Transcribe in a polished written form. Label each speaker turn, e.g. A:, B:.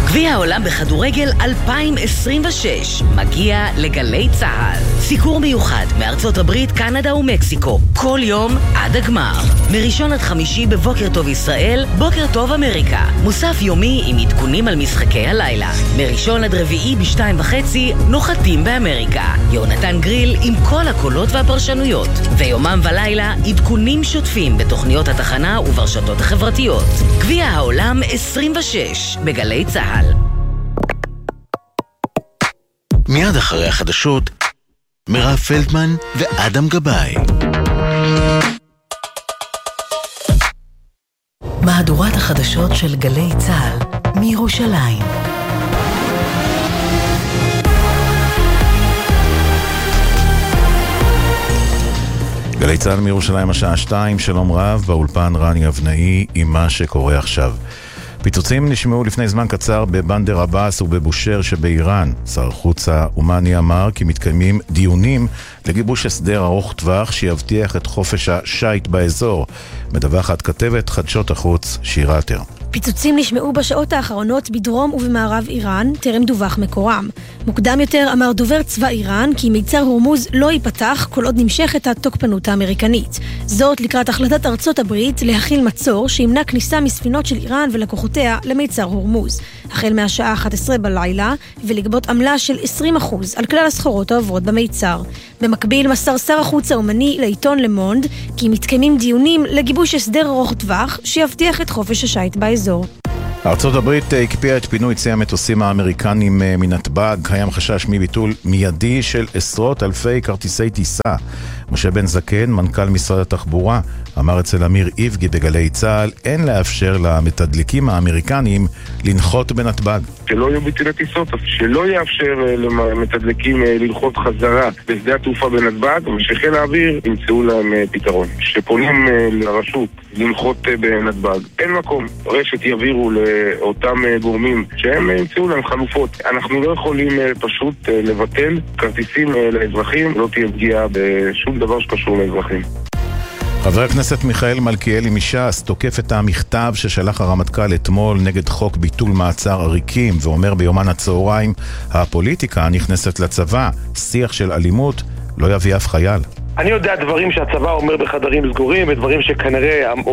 A: גביע העולם בכדורגל 2026 מגיע לגלי צהל. סיקור מיוחד מארצות הברית, קנדה ומקסיקו, כל יום עד הגמר. מראשון עד חמישי בבוקר טוב ישראל, בוקר טוב אמריקה. מוסף יומי עם עדכונים על משחקי הלילה. מראשון עד רביעי ב2:30 נוחתים באמריקה. יונתן גריל עם כל הקולות והפרשנויות. ויומם ולילה עדכונים שוטפים בתוכניות התחנה וברשתות החברתיות. גביע העולם 26 בגלי צהל.
B: מיד אחרי החדשות, מירב פלדמן ואדם גבאי.
C: מהדורת החדשות של גלי צהל מירושלים.
D: גלי צהל מירושלים השעה 2, שלום רב, באולפן רני אבנאי עם מה שקורה עכשיו. פיצוצים נשמעו לפני זמן קצר בבנדר עבאס ובבושר שבאיראן. שר החוץ האומני אמר כי מתקיימים דיונים לגיבוש הסדר ארוך טווח שיבטיח את חופש השייט באזור. מדווחת כתבת חדשות החוץ שירה עטר.
E: פיצוצים נשמעו בשעות האחרונות בדרום ובמערב איראן, טרם דווח מקורם. מוקדם יותר אמר דובר צבא איראן כי מיצר הורמוז לא ייפתח כל עוד נמשכת התוקפנות האמריקנית. זאת לקראת החלטת ארצות הברית להכיל מצור שימנע כניסה מספינות של איראן ולקוחותיה למיצר הורמוז. החל מהשעה 11 בלילה ולגבות עמלה של 20% על כלל הסחורות העוברות במיצר. במקביל מסר שר החוץ האומני לעיתון למונד כי מתקיימים דיונים לגיבוש הסדר ארוך טווח שיבטיח את חופש השייט באזור.
D: ארצות הברית הקפיאה את פינוי צי המטוסים האמריקנים מנתב"ג. קיים חשש מביטול מיידי של עשרות אלפי כרטיסי טיסה. משה בן זקן, מנכ"ל משרד התחבורה, אמר אצל אמיר איבגי בגלי צהל, אין לאפשר למתדלקים האמריקנים לנחות בנתב"ג.
F: שלא יהיו ביטולי טיסות, שלא יאפשר למתדלקים לנחות חזרה בשדה התעופה בנתב"ג, ושחיל האוויר ימצאו להם פתרון. שפונים לרשות לנחות בנתב"ג, אין מקום. רשת יעבירו לאותם גורמים שהם ימצאו להם חלופות. אנחנו לא יכולים פשוט לבטל כרטיסים לאזרחים, לא תהיה פגיעה בשום דבר שקשור לאזרחים.
D: חבר הכנסת מיכאל מלכיאלי מש"ס תוקף את המכתב ששלח הרמטכ"ל אתמול נגד חוק ביטול מעצר עריקים, ואומר ביומן הצהריים, הפוליטיקה נכנסת לצבא, שיח של אלימות לא יביא אף חייל.
G: אני יודע דברים שהצבא אומר בחדרים סגורים, ודברים שכנראה